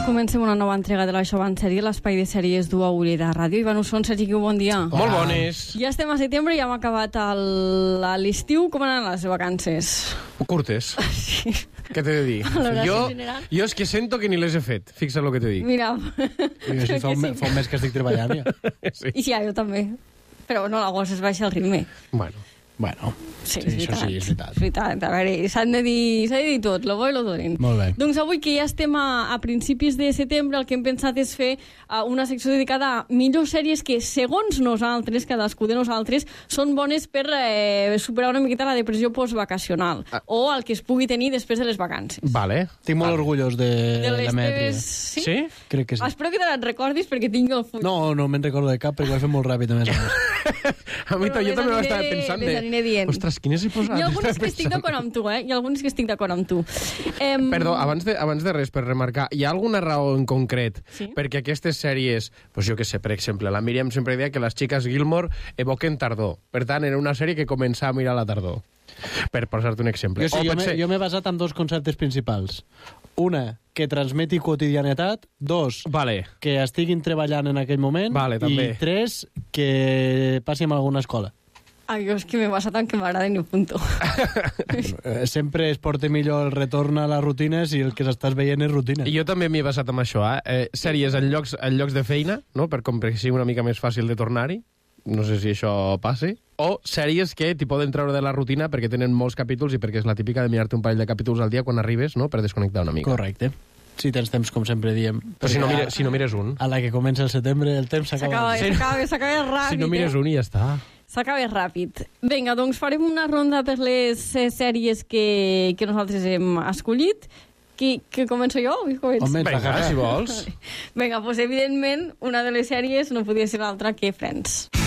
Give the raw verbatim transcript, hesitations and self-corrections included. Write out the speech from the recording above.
Comencem una nova entrega de l'Això va en sèrie, l'espai de sèries d'U A U de Ràdio. Ivan Usson, Sergi Guiu, bon dia. Hola. Molt bones. Ja estem a setembre i ja hem acabat l'estiu. Com han anat les vacances? Curtes. Sí. Què t'he de dir? Jo, jo és que sento que ni les he fet. Fixa't el que t'he dit. Mira. I si fa, un, fa un mes que estic treballant, ja. Sí. I sí, ja, jo també. Però no, llavors es baixa el ritme. Bueno. Bueno, sí, sí, és això sí, és veritat. És veritat. A veure, s'han de dir, s'ha de dir tot, lo bo i lo dolent. Molt bé. Doncs avui, que ja estem a, a principis de setembre, el que hem pensat és fer uh, una secció dedicada a millors sèries que, segons nosaltres, cadascú de nosaltres, són bones per eh, superar una miqueta la depressió postvacacional, ah. o el que es pugui tenir després de les vacances. Vale. Estic molt vale. orgullós de, de les l'Emetria. teves... Sí? Sí? Crec que sí. Espero que te les recordis perquè tinc el full. No, no me'n recordo de cap perquè ho he fet molt ràpid, a més a més. A mi jo també m'estava pensant de... Dient. Ostres, quines he posat? Hi ha algunes que estic d'acord amb tu, eh? Hi ha algunes que estic d'acord amb tu. Eh... Perdó, abans de, abans de res, per remarcar, hi ha alguna raó en concret sí? perquè aquestes sèries, pues jo que sé, per exemple, la Míriam sempre deia que les xiques Gilmore evoquen tardor. Per tant, era una sèrie que començava a mirar la tardor. Per posar-te un exemple. Jo, sí, o jo, potser... m'he, jo m'he basat en dos conceptes principals. Una, que transmeti quotidianitat. Dos, vale. que estiguin treballant en aquell moment. Vale, també. I tres, que passi en alguna escola. Ah, jo és que m'he basat en que m'agrada ni un punto. Sempre es porta millor el retorn a les rutines i el que s'estàs veient és rutina. I jo també m'hi he basat en això, eh? eh sèries en llocs, en llocs de feina, no? Per com que sigui una mica més fàcil de tornar-hi. No sé si això passi. O sèries que t'hi poden treure de la rutina perquè tenen molts capítols i perquè és la típica de mirar-te un parell de capítols al dia quan arribes, no? Per desconnectar una mica. Correcte. Si tens temps, com sempre diem. Però si no, mires, si no mires un. A la que comença el setembre, el temps s'acaba. S'acaba, s'acaba ràpid. Si no mires un i ja està. S'acaba ràpid. Vinga, doncs farem una ronda per les eh, sèries que, que nosaltres hem escollit. Que, que començo jo? Començo? Home, vinga, si vols. Vinga, doncs evidentment una de les sèries no podia ser l'altra que Friends.